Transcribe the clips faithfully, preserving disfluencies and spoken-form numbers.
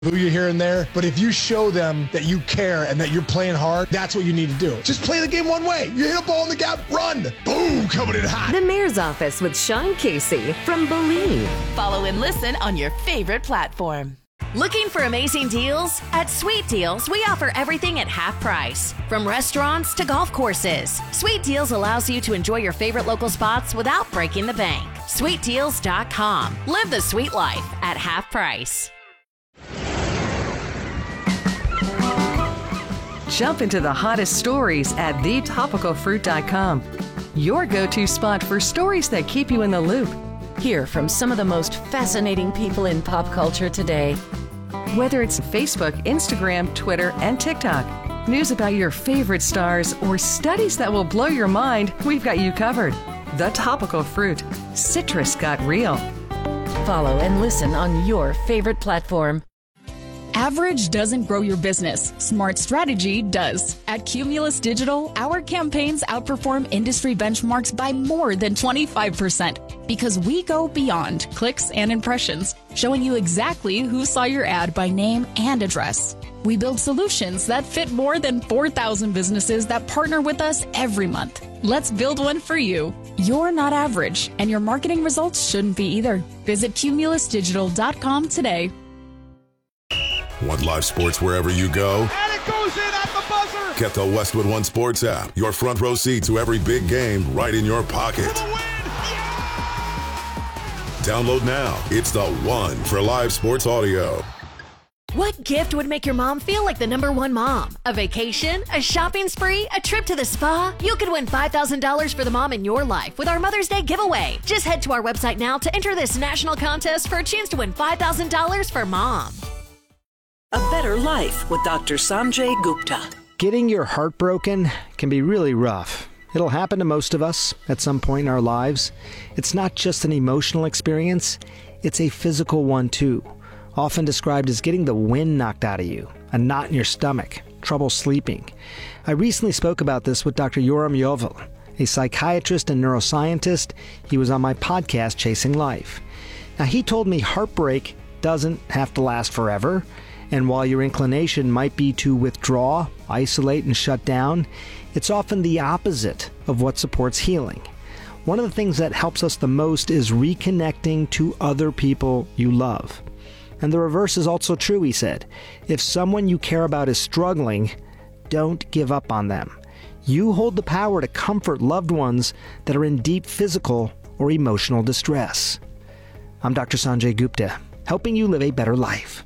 Who you here and there, but if you show them that you care and that you're playing hard, that's what you need to do. Just play the game one way. You hit a ball in the gap, run. Boom, coming in hot. The Mayor's Office with Sean Casey from Believe. Follow and listen on your favorite platform. Looking for amazing deals? At Sweet Deals, we offer everything at half price. From restaurants to golf courses, Sweet Deals allows you to enjoy your favorite local spots without breaking the bank. sweet deals dot com. Live the sweet life at half price. Jump into the hottest stories at the topical fruit dot com. Your go-to spot for stories that keep you in the loop. Hear from some of the most fascinating people in pop culture today. Whether it's Facebook, Instagram, Twitter, and TikTok, news about your favorite stars, or studies that will blow your mind, we've got you covered. The Topical Fruit. Citrus got real. Follow and listen on your favorite platform. Average doesn't grow your business. Smart strategy does. At Cumulus Digital, our campaigns outperform industry benchmarks by more than twenty-five percent because we go beyond clicks and impressions, showing you exactly who saw your ad by name and address. We build solutions that fit more than four thousand businesses that partner with us every month. Let's build one for you. You're not average, and your marketing results shouldn't be either. Visit cumulus digital dot com today. Want live sports wherever you go? And it goes in at the buzzer! Get the Westwood One Sports app. Your front row seat to every big game right in your pocket. For the win! Yeah! Download now. It's the one for live sports audio. What gift would make your mom feel like the number one mom? A vacation? A shopping spree? A trip to the spa? You could win five thousand dollars for the mom in your life with our Mother's Day giveaway. Just head to our website now to enter this national contest for a chance to win five thousand dollars for mom. A Better Life with Doctor Sanjay Gupta. Getting your heart broken can be really rough. It'll happen to most of us at some point in our lives. It's not just an emotional experience, it's a physical one too. Often described as getting the wind knocked out of you, a knot in your stomach, trouble sleeping. I recently spoke about this with Doctor Yoram Yovel, a psychiatrist and neuroscientist. He was on my podcast, Chasing Life. Now, he told me heartbreak doesn't have to last forever. And while your inclination might be to withdraw, isolate, and shut down, it's often the opposite of what supports healing. One of the things that helps us the most is reconnecting to other people you love. And the reverse is also true, he said. If someone you care about is struggling, don't give up on them. You hold the power to comfort loved ones that are in deep physical or emotional distress. I'm Doctor Sanjay Gupta, helping you live a better life.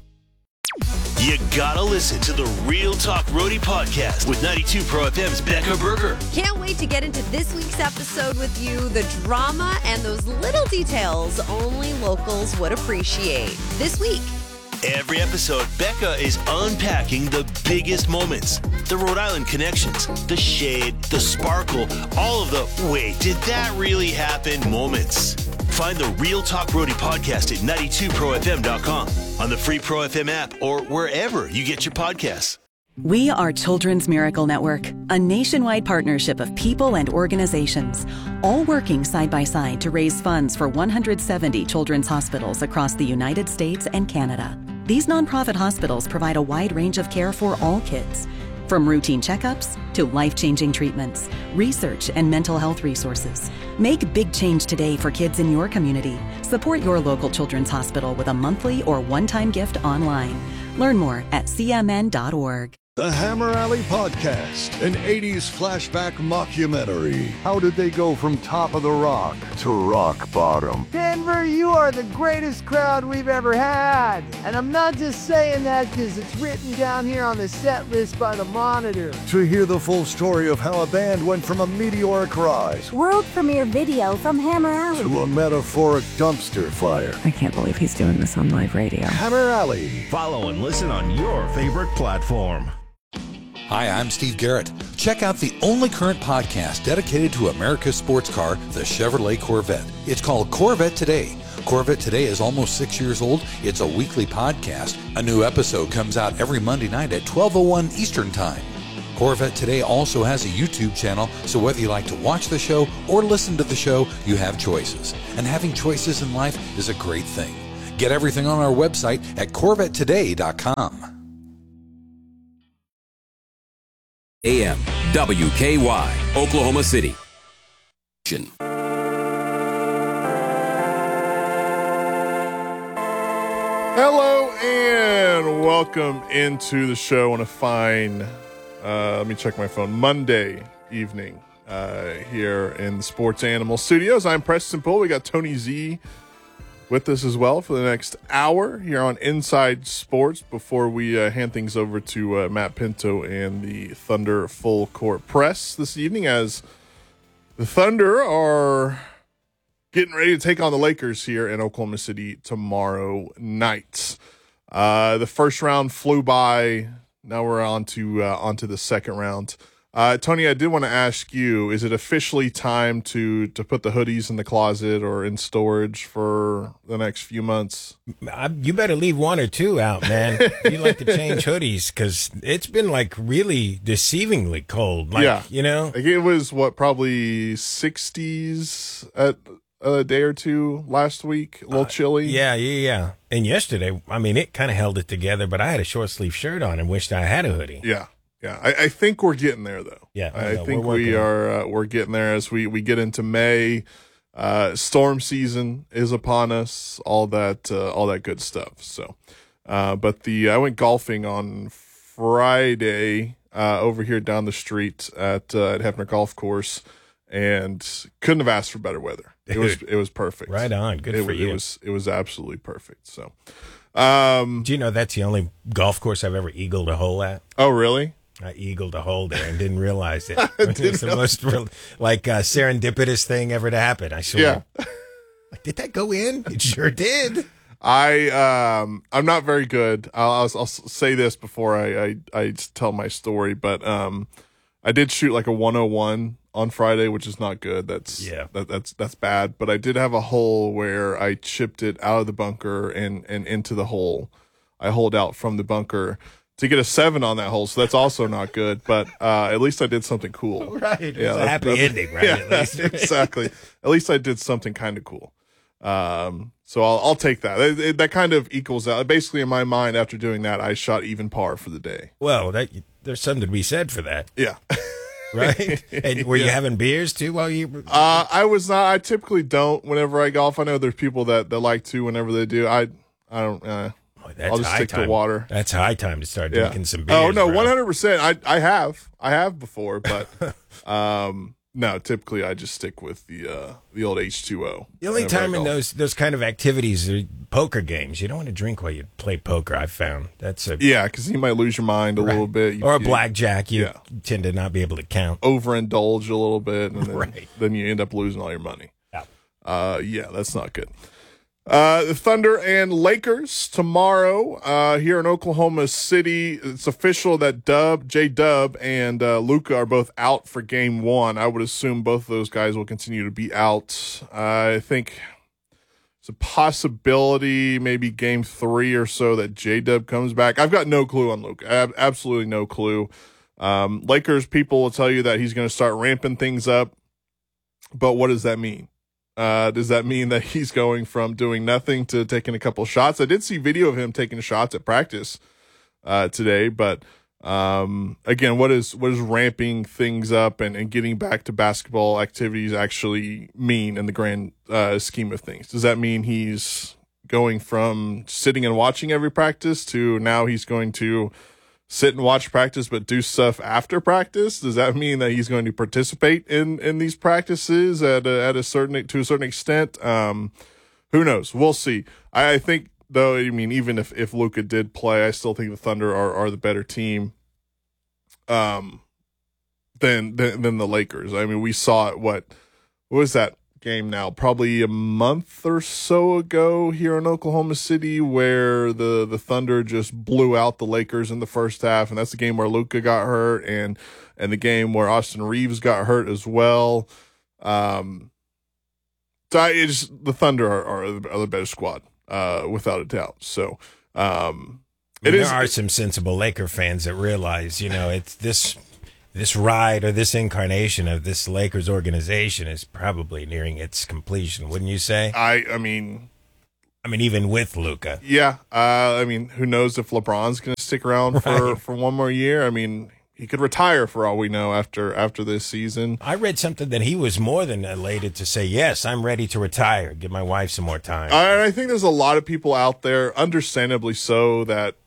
You gotta listen to the Real Talk Roadie podcast with ninety-two Pro F M's Becca Berger. Can't wait to get into this week's episode with you. The drama and those little details only locals would appreciate. This week. Every episode, Becca is unpacking the biggest moments. The Rhode Island connections, the shade, the sparkle, all of the wait, did that really happen moments. Find the Real Talk Roadie podcast at ninety-two pro f m dot com, on the free Pro F M app, or wherever you get your podcasts. We are Children's Miracle Network, a nationwide partnership of people and organizations, all working side by side to raise funds for one hundred seventy children's hospitals across the United States and Canada. These nonprofit hospitals provide a wide range of care for all kids, from routine checkups to life-changing treatments, research, and mental health resources. Make big change today for kids in your community. Support your local children's hospital with a monthly or one-time gift online. Learn more at c m n dot org. The Hammer Alley Podcast, an eighties flashback mockumentary. How did they go from top of the rock to rock bottom? Denver, you are the greatest crowd we've ever had. And I'm not just saying that because it's written down here on the set list by the Monitor. To hear the full story of how a band went from a meteoric rise, world premiere video from Hammer Alley, to a metaphoric dumpster fire. I can't believe he's doing this on live radio. Hammer Alley. Follow and listen on your favorite platform. Hi, I'm Steve Garrett. Check out the only current podcast dedicated to America's sports car, the Chevrolet Corvette. It's called Corvette Today. Corvette Today is almost six years old. It's a weekly podcast. A new episode comes out every Monday night at twelve oh one Eastern Time. Corvette Today also has a YouTube channel, so whether you like to watch the show or listen to the show, you have choices. And having choices in life is a great thing. Get everything on our website at corvette today dot com. A M W K Y, Oklahoma City. Hello and welcome into the show on a fine, uh, let me check my phone, Monday evening uh, here in the Sports Animal Studios. I'm Preston Poole. We got Tony Z with us as well for the next hour here on Inside Sports before we uh, hand things over to uh, Matt Pinto and the Thunder Full Court Press this evening, as the Thunder are getting ready to take on the Lakers here in Oklahoma City tomorrow night. Uh, the first round flew by. Now we're on to, uh, on to the second round. Uh, Tony, I did want to ask you, is it officially time to, to put the hoodies in the closet or in storage for the next few months? I, you better leave one or two out, man. You like to change hoodies because it's been like really deceivingly cold. Like, yeah. You know? Like it was, what, probably sixties at a day or two last week? A little uh, chilly? Yeah, yeah, yeah. And yesterday, I mean, it kind of held it together, but I had a short sleeve shirt on and wished I had a hoodie. Yeah. Yeah, I, I think we're getting there, though. Yeah, I no, think we are. Uh, we're getting there as we, we get into May. Uh, storm season is upon us. All that, uh, all that good stuff. So, uh, but the I went golfing on Friday uh, over here down the street at uh, at Hefner Golf Course, and couldn't have asked for better weather. It was it was perfect. Right on. Good it, for you. It was it was absolutely perfect. So, um, do you know that's the only golf course I've ever eagled a hole at? Oh, really? I eagled a hole there and didn't realize it. It's the most real, like uh, serendipitous thing ever to happen. I swear. Yeah. Like, did that go in? It sure did. I um I'm not very good. I'll I'll, I'll say this before I, I I tell my story, but um I did shoot like a one oh one on Friday, which is not good. That's yeah. That, that's that's bad. But I did have a hole where I chipped it out of the bunker and and into the hole. I holed out from the bunker to get a seven on that hole, so that's also not good. But uh, at least I did something cool. Right. It yeah, was a happy ending, right? Yeah, at least. Exactly. At least I did something kind of cool. Um, so I'll, I'll take that. It, it, that kind of equals out. Basically, in my mind, after doing that, I shot even par for the day. Well, that, there's something to be said for that. Yeah. Right? And were yeah. you having beers too while you? Uh, I was not. I typically don't whenever I golf. I know there's people that, that like to whenever they do. I I don't. Uh, That's I'll just stick time. to water. That's high time to start drinking yeah. some beers. Oh no, bro. one hundred percent. I I have I have before, but um, no. Typically, I just stick with the uh, the old H two O. The only time in those those kind of activities are poker games. You don't want to drink while you play poker. I've found that's a yeah, because you might lose your mind a right. little bit. You, or a you, blackjack, you yeah. tend to not be able to count. Overindulge a little bit, and then, right. then you end up losing all your money. Yeah, uh, yeah, that's not good. Uh, the Thunder and Lakers tomorrow uh, here in Oklahoma City. It's official that Dub, J-Dub, and uh, Luka are both out for game one. I would assume both of those guys will continue to be out. Uh, I think it's a possibility maybe game three or so that J-Dub comes back. I've got no clue on Luka. I have absolutely no clue. Um, Lakers people will tell you that he's going to start ramping things up, but what does that mean? Uh, does that mean that he's going from doing nothing to taking a couple shots? I did see video of him taking shots at practice uh, today, but um, again, what is what is ramping things up and, and getting back to basketball activities actually mean in the grand uh, scheme of things? Does that mean he's going from sitting and watching every practice to now he's going to sit and watch practice but do stuff after practice? Does that mean that he's going to participate in in these practices at a, at a certain to a certain extent? Um, who knows? We'll see. I, I think though, I mean, even if if Luka did play, I still think the Thunder are are the better team. Um, than than, than the Lakers. I mean, we saw it. What what was that game now? Probably a month or so ago here in Oklahoma City, where the the Thunder just blew out the Lakers in the first half, and that's the game where Luka got hurt, and and the game where Austin Reeves got hurt as well. Um, so I, it's, the Thunder are, are, are the better squad, uh, without a doubt. So um, it there is, are some sensible Laker fans that realize, you know, it's this. This ride or this incarnation of this Lakers organization is probably nearing its completion, wouldn't you say? I, I mean, I mean, even with Luka. Yeah. Uh, I mean, who knows if LeBron's going to stick around for, Right. for one more year? I mean, he could retire for all we know after after this season. I read something that he was more than elated to say, yes, I'm ready to retire, give my wife some more time. I, I think there's a lot of people out there, understandably so, that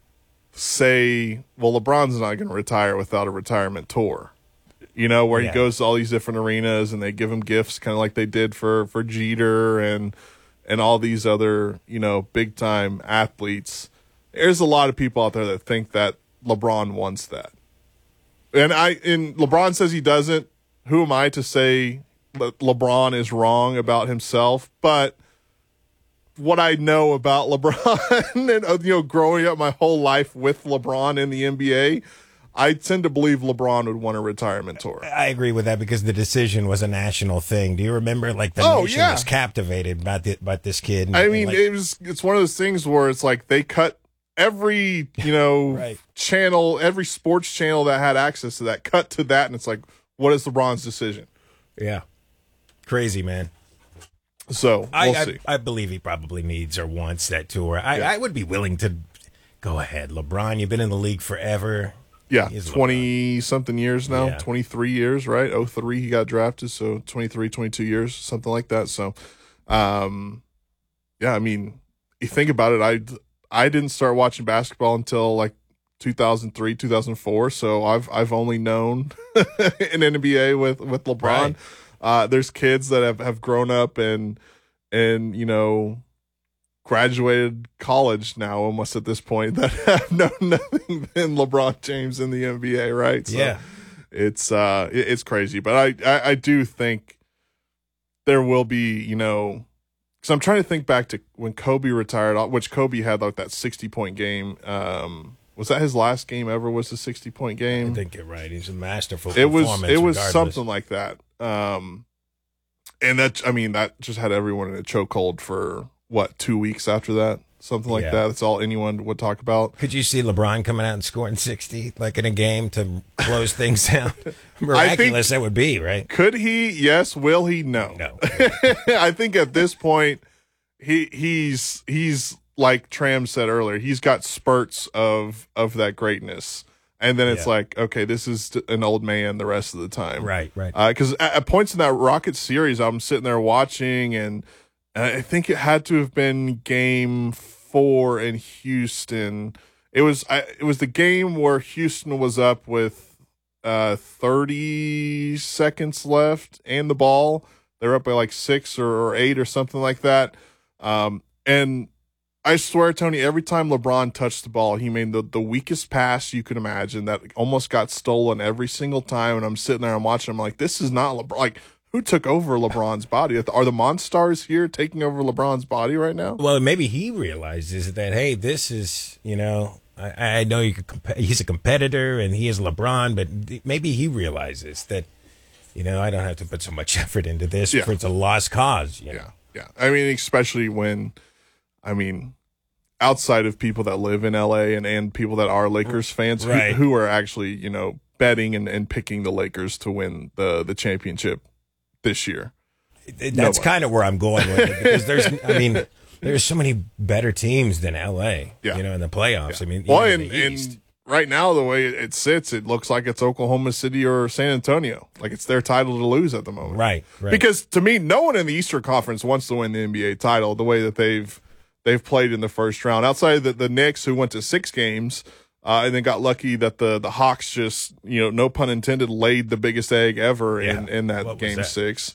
say, well, LeBron's not going to retire without a retirement tour. You know, where Yeah. he goes to all these different arenas and they give him gifts, kind of like they did for, for Jeter and and all these other, you know, big-time athletes. There's a lot of people out there that think that LeBron wants that. And I and LeBron says he doesn't. Who am I to say that LeBron is wrong about himself? But what I know about LeBron and, you know, growing up my whole life with LeBron in the N B A, I tend to believe LeBron would want a retirement tour. I agree with that because the decision was a national thing. Do you remember, like, the Oh, nation yeah. was captivated about, the, about this kid? And, I mean, like, it was it's one of those things where it's like they cut every, you know, Right. channel, every sports channel that had access to that, cut to that, and it's like, what is LeBron's decision? yeah. Crazy, man. So we'll I, see. I I believe he probably needs or wants that tour. I, Yeah. I would be willing to go ahead. LeBron, you've been in the league forever. Yeah, He's twenty-something years now, Yeah. twenty-three years, right? oh three he got drafted, so twenty-three, twenty-two years, something like that. So, um, yeah, I mean, you think about it, I, I didn't start watching basketball until like two thousand three, two thousand four, so I've I've only known an N B A with, with LeBron. Right. Uh, there's kids that have, have grown up and, and, you know, graduated college now almost at this point that have known nothing than LeBron James in the N B A, right? So Yeah. it's uh it- it's crazy, but I, I I do think there will be, you know, because I'm trying to think back to when Kobe retired, which Kobe had like that sixty point game. Um, was that his last game ever? Was the sixty point game? I think you're right. He's a masterful It was performance. it was regardless. something like that. Um, and that I mean that just had everyone in a chokehold for what two weeks after that, something like Yeah. that. That's all anyone would talk about. Could you see LeBron coming out and scoring sixty like in a game to close things down? Miraculous that would be, right? Could he? Yes. Will he? No. No. I think at this point, he he's he's like Tram said earlier. He's got spurts of of that greatness, and then it's Yeah. like, okay, this is an old man the rest of the time, Right, right. Because at, at points in that Rockets series, I'm sitting there watching, and, and I think it had to have been Game Four in Houston. It was I, it was the game where Houston was up with uh, thirty seconds left and the ball. They're up by like six or, or eight or something like that. Um, and I swear, Tony, every time LeBron touched the ball, he made the, the weakest pass you could imagine that almost got stolen every single time. And I'm sitting there, I'm watching, I'm like, this is not LeBron. Like, who took over LeBron's body? Are the Monstars here taking over LeBron's body right now? Well, maybe he realizes that, hey, this is, you know, I, I know you could comp- he's a competitor and he is LeBron, but maybe he realizes that, you know, I don't have to put so much effort into this Yeah. for it's a lost cause. You know? Yeah, yeah. I mean, especially when, I mean, outside of people that live in L A and, and people that are Lakers fans who, Right. who are actually, you know, betting and, and picking the Lakers to win the, the championship this year. That's Nobody. kind of where I'm going with it because there's, I mean, there's so many better teams than L A, Yeah. you know, in the playoffs. I mean, Well, even and, in the East. and right now, the way it sits, it looks like it's Oklahoma City or San Antonio. Like it's their title to lose at the moment. Right, right. Because to me, no one in the Eastern Conference wants to win the N B A title the way that they've they've played in the first round. Outside of the, the Knicks, who went to six games uh, and then got lucky that the, the Hawks just, you know, no pun intended, laid the biggest egg ever Yeah. in, in that What was game that? six.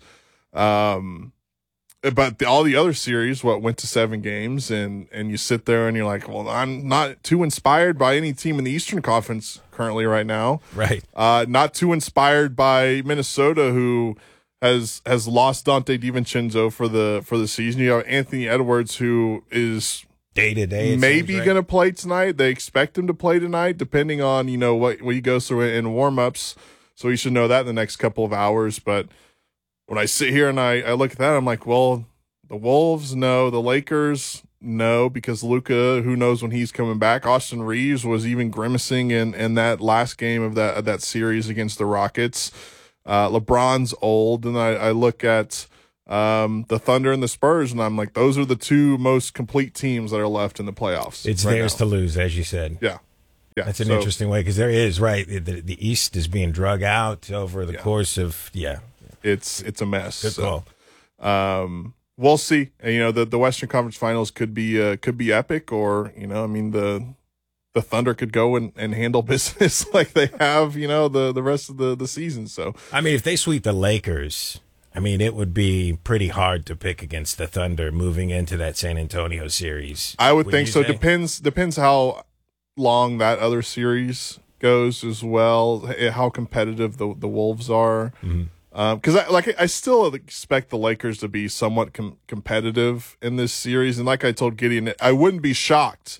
Um, but the, all the other series, what went to seven games, and and you sit there and you're like, well, I'm not too inspired by any team in the Eastern Conference currently right now. Right. Uh, not too inspired by Minnesota, who has has lost Dante DiVincenzo for the for the season. You have Anthony Edwards, who is Day to day, it maybe seems, right? going to play tonight. They expect him to play tonight, depending on you know what what he goes through in warm ups. So he should know that in the next couple of hours. But when I sit here and I, I look at that, I'm like, well, the Wolves, no. The Lakers, no, because Luka, who knows when he's coming back. Austin Reeves was even grimacing in, in that last game of that of that series against the Rockets. Uh, LeBron's old, and I, I look at um, the Thunder and the Spurs, and I'm like, those are the two most complete teams that are left in the playoffs. It's right theirs now. to lose, as you said. Yeah. Yeah. That's an so, interesting way because there is, right, the, the East is being drug out over the yeah. course of, yeah. It's it's a mess. Good so, call. Um, we'll see. And, you know, the, the Western Conference Finals could be uh, could be epic, or, you know, I mean, the the Thunder could go and, and handle business like they have, you know, the, the rest of the, the season. So, I mean, if they sweep the Lakers, I mean, it would be pretty hard to pick against the Thunder moving into that San Antonio series. I would Would think you so. say? Depends depends how long that other series goes as well, how competitive the the Wolves are. Mm-hmm. Because I like I still expect the Lakers to be somewhat com- competitive in this series, and like I told Gideon, I wouldn't be shocked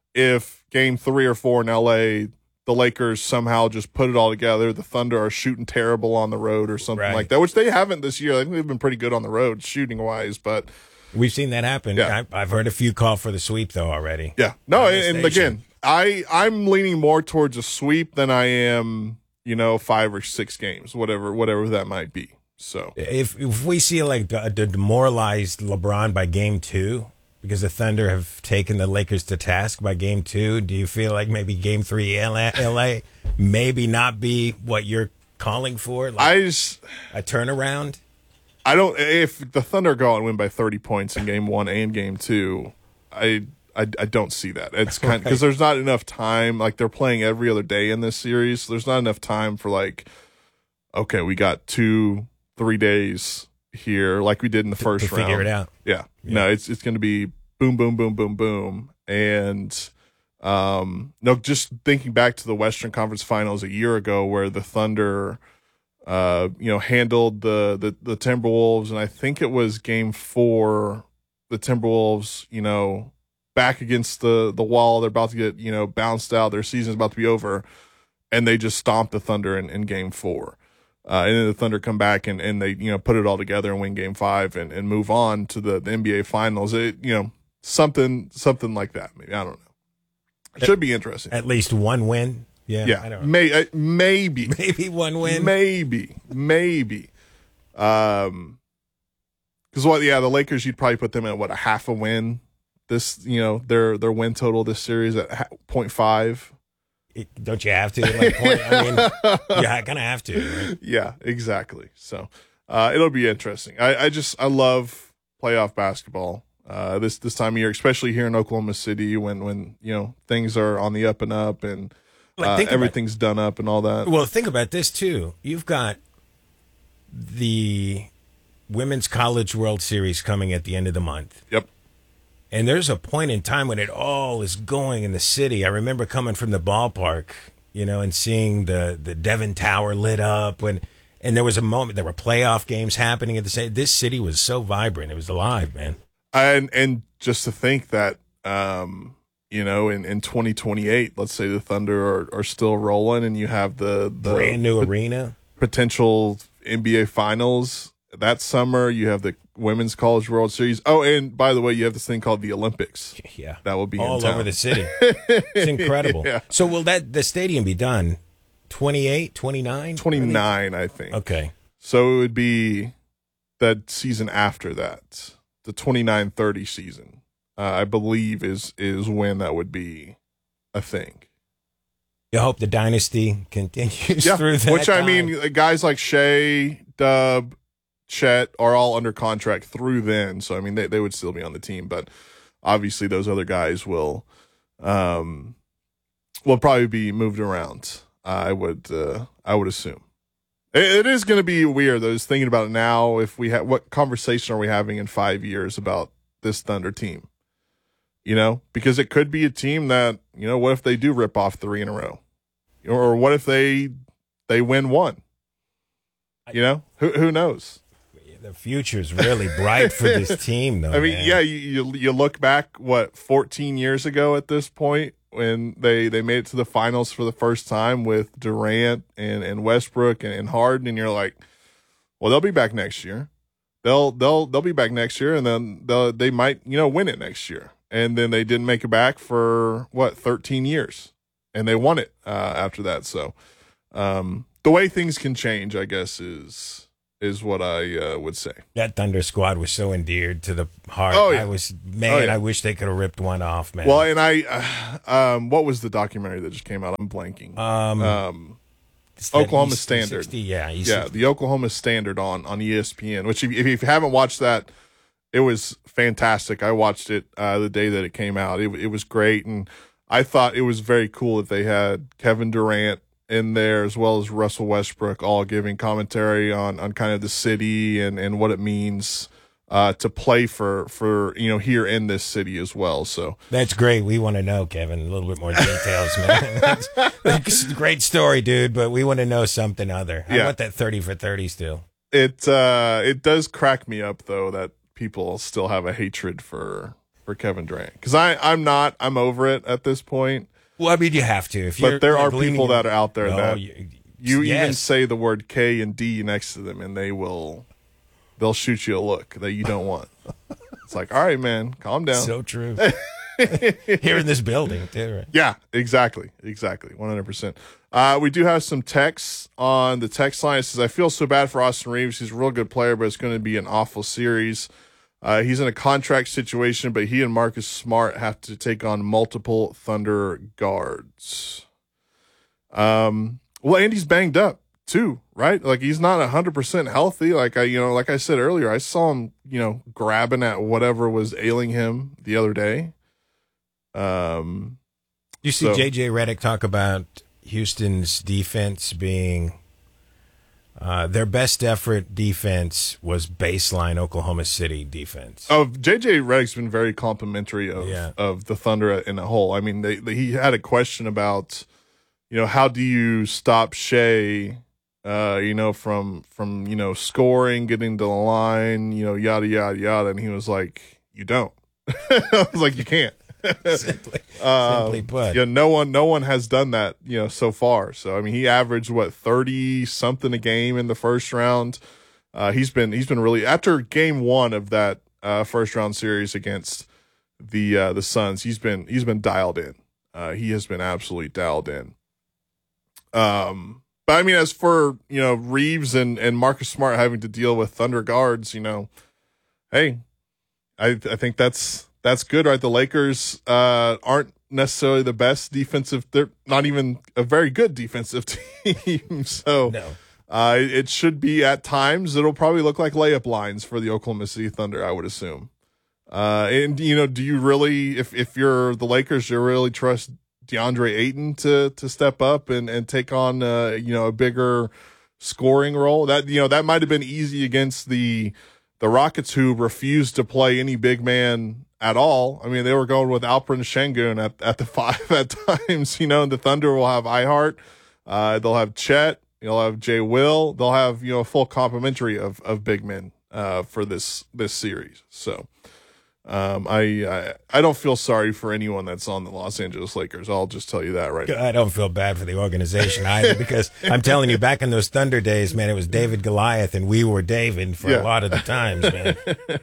if Game Three or Four in L A, the Lakers somehow just put it all together. The Thunder are shooting terrible on the road or something Right. like that, which they haven't this year. I think they've been pretty good on the road shooting wise, but We've seen that happen. Yeah. I, I've heard a few call for the sweep, though, already. yeah, no, On the and station. again, I I'm leaning more towards a sweep than I am, you know, five or six games, whatever whatever that might be. So If if we see like a demoralized LeBron by game two, because the Thunder have taken the Lakers to task by game two, do you feel like maybe game three L A, L A maybe not be what you're calling for? Like I just a turnaround? I don't. If the Thunder go out and win by thirty points in game one and game two, I I, I don't see that. It's kind because Right. there's not enough time. Like they're playing every other day in this series. So there's not enough time for like, okay, we got two, three days here, like we did in the first to round. figure it out. Yeah. No, it's it's going to be boom, boom, boom, boom, boom, and um, no. Just thinking back to the Western Conference Finals a year ago, where the Thunder. Uh, you know, handled the, the the Timberwolves, and I think it was game four. The Timberwolves, you know, back against the the wall. They're about to get, you know, bounced out. Their season's about to be over, and they just stomped the Thunder in, in game four. Uh, and then the Thunder come back and, and they, you know, put it all together and win game five and, and move on to the, the N B A Finals. It, you know, something something like that. Maybe I don't know. It should be interesting. At least one win. Yeah, Yeah, I don't know. May, uh, maybe, Maybe one win. maybe, maybe. Um, because what? Yeah, the Lakers. You'd probably put them at what, a half a win. This, you know, their their win total this series at ha- point five. It, don't you have to? Like, point, I mean, you kind of have to. Right? Yeah, exactly. So uh, it'll be interesting. I, I just I love playoff basketball. Uh, this this time of year, especially here in Oklahoma City, when when you know things are on the up and up and. Like, Uh, think about- everything's done up and all that. Well, think about this too. You've got the Women's College World Series coming at the end of the month. Yep. And there's a point in time when it all is going in the city. I remember coming from the ballpark, you know, and seeing the the Devon Tower lit up when and there was a moment there were playoff games happening at the same. This city was so vibrant. It was alive, man. And and just to think that um you know in, in twenty twenty-eight, let's say the Thunder are, are still rolling and you have the, the Brand new pot- arena. potential N B A Finals that summer. You have the Women's College World Series. Oh, and by the way, you have this thing called the Olympics. Yeah, that will be all in town. over the city. It's incredible. Yeah. So will that the stadium be done? twenty-eight, twenty-nine? twenty-nine, I think. Okay. So it would be that season after that, the twenty-nine thirty season, uh, I believe is is when that would be a thing. You hope the dynasty continues Yeah, through that which I time. mean, guys like Shea, Dub, Chet are all under contract through then. So I mean, they they would still be on the team, but obviously those other guys will, um, will probably be moved around. I would uh, I would assume. It, it is going to be weird. I was thinking about it now. If we have, what conversation are we having in five years about this Thunder team? You know, because it could be a team that, you know, what if they do rip off three in a row, or what if they they win one? You know, who who knows? The future's really bright for this team, though. I mean, man. yeah, you, you you look back what fourteen years ago at this point when they, they made it to the finals for the first time with Durant and, and Westbrook and, and Harden, and you're like, well, they'll be back next year. They'll they'll they'll be back next year, and then they'll, they might you know win it next year. And then they didn't make it back for what thirteen years, and they won it uh, after that. So um, the way things can change, I guess, is is what I uh, would say. That Thunder squad was so endeared to the heart. Oh, yeah. I was, man, Oh, yeah. I wish they could have ripped one off, man. Well, and I, uh, um, what was the documentary that just came out? I'm blanking. Um, um It's that Oklahoma East Standard. sixty, yeah, East yeah, sixty. the Oklahoma Standard on on E S P N. Which, if, if you haven't watched that, it was fantastic. I watched it uh, the day that it came out. It, it was great, and I thought it was very cool that they had Kevin Durant in there as well as Russell Westbrook, all giving commentary on on kind of the city and and what it means uh, to play for for you know here in this city as well. So That's great. We want to know, Kevin, a little bit more details, man. That's, that's a great story, dude, but we want to know something other. I Yeah. want that thirty for thirty still. it uh, it does crack me up though that people still have a hatred for for Kevin Durant, because I I'm not I'm over it at this point. Well, I mean, you have to. If you're, But there you're are bleeding people in- that are out there No, that you, you yes. even say the word K and D next to them, and they will they'll shoot you a look that you don't want. It's like, all right, man, calm down. So true. Here in this building, too. Right? Yeah, exactly. Exactly. one hundred percent. Uh, we do have some texts on the text line. It says, I feel so bad for Austin Reeves. He's a real good player, but it's going to be an awful series. Uh, he's in a contract situation, but he and Marcus Smart have to take on multiple Thunder guards. Um, well, Andy's banged up too, right? Like, he's not one hundred percent healthy. Like I, you know, like I said earlier, I saw him, you know, grabbing at whatever was ailing him the other day. Um, You see so- J J Redick talk about Houston's defense being uh, their best effort defense was baseline Oklahoma City defense. Oh, J J Redick's been very complimentary of Yeah. of the Thunder in a whole. I mean, they, they, he had a question about, you know, how do you stop Shea, uh, you know, from from you know scoring, getting to the line, you know, yada yada yada, and he was like, you don't. I was like, you can't. Simply, Um, simply put. Yeah, no one, no one has done that, you know, so far. So I mean, he averaged what thirty something a game in the first round. Uh, he's been he's been really after game one of that uh, first round series against the uh, the Suns. He's been he's been dialed in. Uh, he has been absolutely dialed in. Um, but I mean, as for you know Reeves and and Marcus Smart having to deal with Thunder guards, you know, hey, I I think that's. That's good, right? The Lakers uh, aren't necessarily the best defensive. They're not even a very good defensive team. So No. uh, it should be at times. It'll probably look like layup lines for the Oklahoma City Thunder, I would assume. Uh, and, you know, do you really, if, if you're the Lakers, do you really trust DeAndre Ayton to to step up and, and take on, uh, you know, a bigger scoring role? That, you know, that might have been easy against the the Rockets, who refused to play any big man at all. I mean, they were going with Alperen Şengün at, at the five at times, you know, and the Thunder will have Ihart. Uh, they'll have Chet. They'll have Jay Will. They'll have, you know, a full complementary of, of big men uh, for this, this series. So um, I, I I don't feel sorry for anyone that's on the Los Angeles Lakers. I'll just tell you that right now. I don't feel bad for the organization either, because I'm telling you, back in those Thunder days, man, it was David Goliath and we were David for Yeah. a lot of the times, man.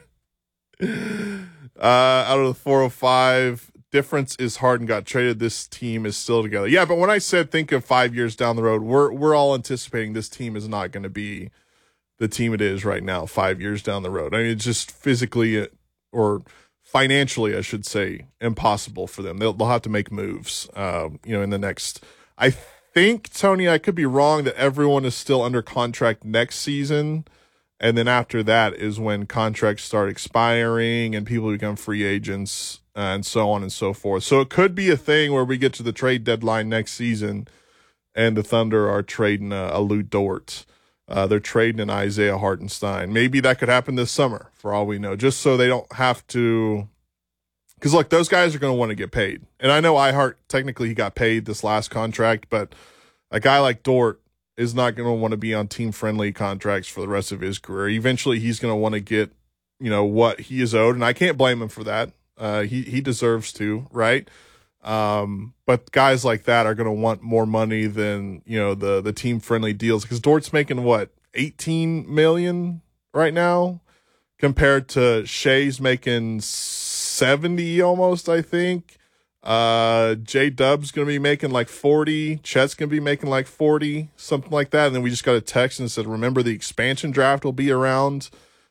Uh, out of the four oh five, difference is Harden got traded. This team is still together. Yeah, but when I said think of five years down the road, we're we're all anticipating this team is not going to be the team it is right now five years down the road. I mean, it's just physically or financially, I should say, impossible for them. They'll they'll have to make moves, um, you know, in the next. I think, Tony, I could be wrong, that everyone is still under contract next season. And then after that is when contracts start expiring and people become free agents and so on and so forth. So it could be a thing where we get to the trade deadline next season and the Thunder are trading a, a Lou Dort. Uh, they're trading an Isaiah Hartenstein. Maybe that could happen this summer for all we know, just so they don't have to. Because, look, those guys are going to want to get paid. And I know Ihart, technically he got paid this last contract, but a guy like Dort is not going to want to be on team-friendly contracts for the rest of his career. Eventually, he's going to want to get, you know, what he is owed, and I can't blame him for that. Uh, he he deserves to, right? Um, but guys like that are going to want more money than, you know, the the team-friendly deals, because Dort's making, what, eighteen million dollars right now, compared to Shea's making seventy almost, I think. Uh, J Dub's going to be making like forty. Chet's going to be making like forty, something like that. And then we just got a text and said, remember the expansion draft will be around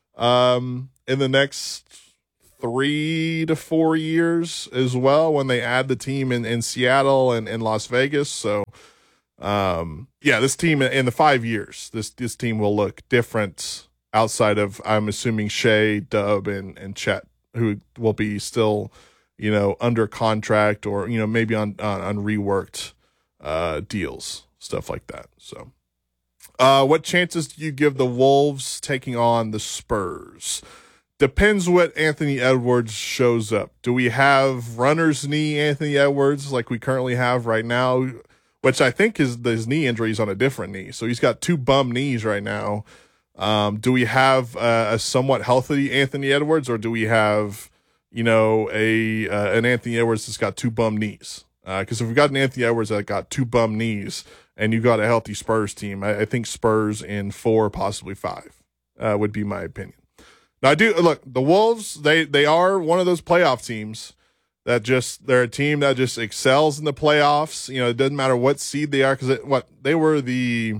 um, in the next three to four years as well when they add the team in, in Seattle and, and Las Vegas. So, um, yeah, this team in the five years, this, this team will look different outside of, I'm assuming, Shea, Dub, and, and Chet, who will be still, you know, under contract or, you know, maybe on, on, on reworked uh, deals, stuff like that. So, uh, what chances do you give the Wolves taking on the Spurs? Depends what Anthony Edwards shows up. Do we have runner's knee Anthony Edwards like we currently have right now, which I think is his knee injury is on a different knee. So he's got two bum knees right now. Um, do we have uh, a somewhat healthy Anthony Edwards, or do we have, you know, a uh, an Anthony Edwards that's got two bum knees? Because uh, if we've got an Anthony Edwards that got two bum knees and you've got a healthy Spurs team, I, I think Spurs in four, possibly five, uh, would be my opinion. Now, I do look, the Wolves, they, they are one of those playoff teams that just, they're a team that just excels in the playoffs. You know, it doesn't matter what seed they are, because what they were the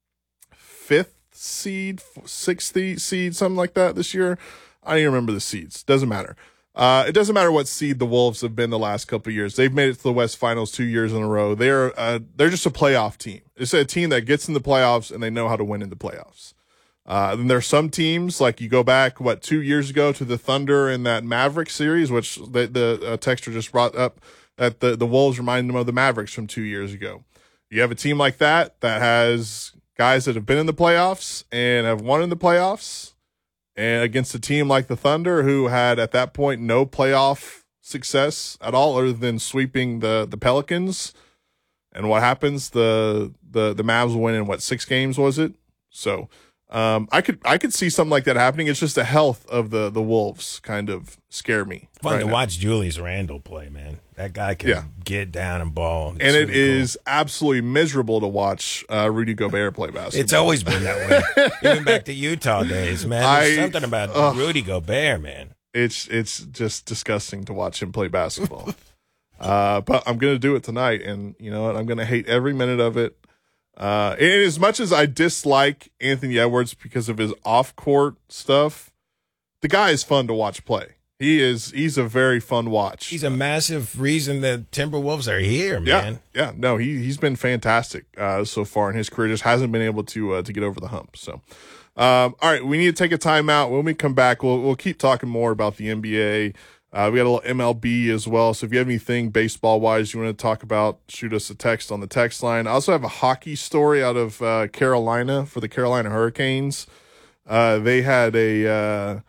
fifth seed, sixth seed, something like that this year. I don't even remember the seeds. Doesn't matter. Uh, it doesn't matter what seed the Wolves have been the last couple of years. They've made it to the West Finals two years in a row. They're uh, they're just a playoff team. It's a team that gets in the playoffs and they know how to win in the playoffs. Uh, then there's some teams, like you go back, what, two years ago to the Thunder in that Mavericks series, which the, the uh, texter just brought up, that the, the Wolves remind them of the Mavericks from two years ago. You have a team like that that has guys that have been in the playoffs and have won in the playoffs, and against a team like the Thunder, who had at that point no playoff success at all other than sweeping the, the Pelicans. And what happens? The, the, the Mavs win in, what, six games was it? So um, I could I could see something like that happening. It's just the health of the, the Wolves kind of scare me. Fun right to now. watch Julius Randle play, man. That guy can Yeah. get down and ball. It's And it really is absolutely miserable to watch uh, Rudy Gobert play basketball. It's always been that way. Even back to Utah days, man. There's I- something about ugh. Rudy Gobert, man. It's it's just disgusting to watch him play basketball. uh, but I'm going to do it tonight, and you know what? I'm going to hate every minute of it. Uh, and as much as I dislike Anthony Edwards because of his off-court stuff, the guy is fun to watch play. He is. He's a very fun watch. He's a massive reason the Timberwolves are here, man. Yeah, yeah. No, he he's been fantastic uh, so far in his career. Just hasn't been able to uh, to get over the hump. So, um, all right, we need to take a timeout. When we come back, we'll we'll keep talking more about the N B A. Uh, we got a little M L B as well. So if you have anything baseball wise you want to talk about, shoot us a text on the text line. I also have a hockey story out of uh, Carolina for the Carolina Hurricanes. Uh, they had a uh,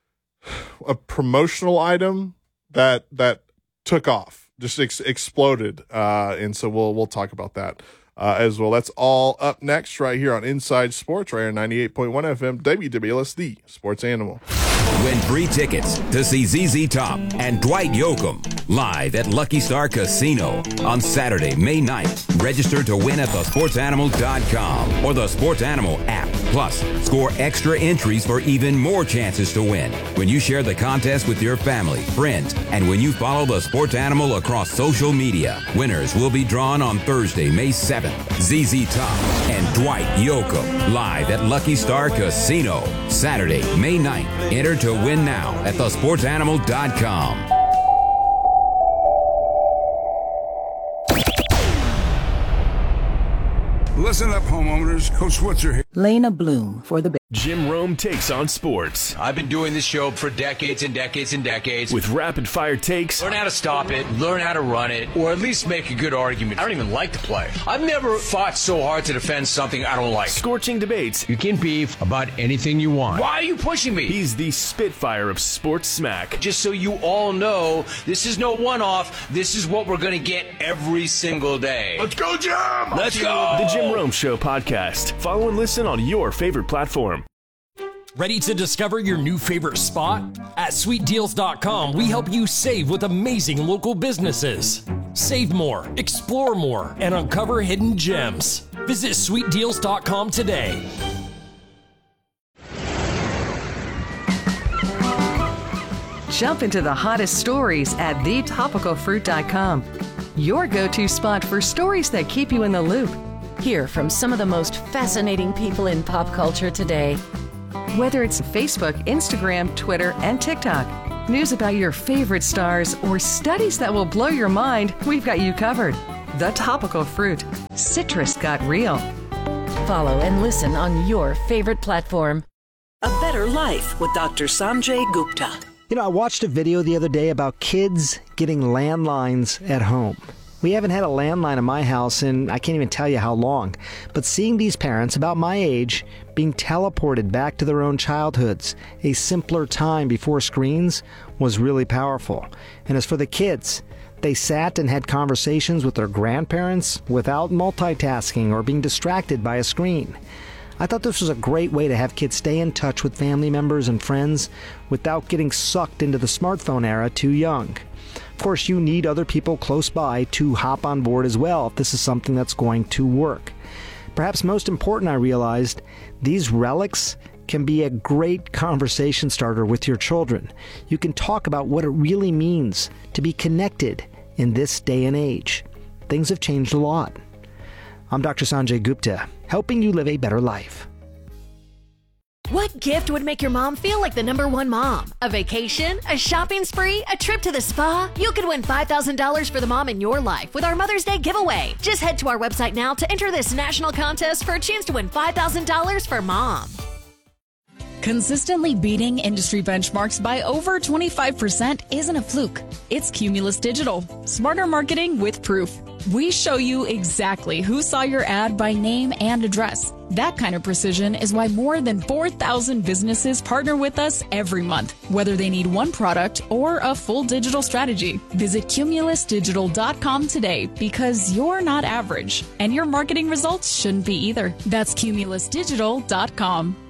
a promotional item that that took off, just ex- exploded, uh, and so we'll we'll talk about that uh, as well. That's all up next right here on Inside Sports, right here on ninety-eight point one F M, W W L S, the Sports Animal. Win free tickets to see Z Z Top and Dwight Yoakam live at Lucky Star Casino on Saturday, May ninth. Register to win at the sports animal dot com or the Sports Animal app. Plus, score extra entries for even more chances to win when you share the contest with your family, friends, and when you follow the Sports Animal across social media. Winners will be drawn on Thursday, May seventh. Z Z Top and Dwight Yoakam live at Lucky Star Casino. Saturday, May ninth. Enter to win now at the sports animal dot com. Listen up, homeowners. Coach Switzer here. Lena Bloom for the Jim Rome takes on sports. I've been doing this show for decades and decades and decades. With rapid fire takes. Learn how to stop it, learn how to run it, or at least make a good argument. I don't even like to play. I've never fought so hard to defend something I don't like. Scorching debates. You can beef about anything you want. Why are you pushing me? He's the Spitfire of sports smack. Just so you all know, this is no one-off. This is what we're going to get every single day. Let's go, Jim! Let's go! The Jim Rome Show podcast. Follow and listen on your favorite platform. Ready to discover your new favorite spot? At sweet deals dot com, we help you save with amazing local businesses. Save more, explore more, and uncover hidden gems. Visit sweet deals dot com today. Jump into the hottest stories at the topical fruit dot com. Your go-to spot for stories that keep you in the loop. Hear from some of the most fascinating people in pop culture today. Whether it's Facebook, Instagram, Twitter, and TikTok, news about your favorite stars, or studies that will blow your mind, we've got you covered. The Topical Fruit. Citrus got real. Follow and listen on your favorite platform. A Better Life with Doctor Sanjay Gupta. You know, I watched a video the other day about kids getting landlines at home. We haven't had a landline in my house in I can't even tell you how long. But seeing these parents about my age being teleported back to their own childhoods, a simpler time before screens, was really powerful. And as for the kids, they sat and had conversations with their grandparents without multitasking or being distracted by a screen. I thought this was a great way to have kids stay in touch with family members and friends without getting sucked into the smartphone era too young. Of course, you need other people close by to hop on board as well if this is something that's going to work. Perhaps most important, I realized, these relics can be a great conversation starter with your children. You can talk about what it really means to be connected in this day and age. Things have changed a lot. I'm Doctor Sanjay Gupta, helping you live a better life. What gift would make your mom feel like the number one mom? A vacation? A shopping spree? A trip to the spa? You could win five thousand dollars for the mom in your life with our Mother's Day giveaway. Just head to our website now to enter this national contest for a chance to win five thousand dollars for mom. Consistently beating industry benchmarks by over twenty-five percent isn't a fluke. It's Cumulus Digital. Smarter marketing with proof. We show you exactly who saw your ad by name and address. That kind of precision is why more than four thousand businesses partner with us every month, whether they need one product or a full digital strategy. Visit cumulus digital dot com today because you're not average, and your marketing results shouldn't be either. That's cumulus digital dot com.